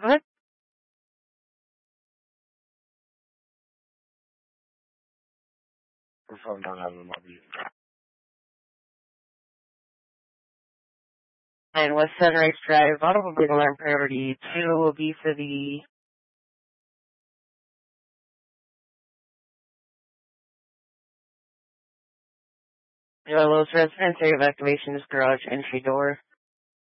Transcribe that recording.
Go ahead. Your phone don't have a mobile. And West Sunrise Drive, automobile alarm priority 2 will be for the Los Residence area evacuation is garage entry door.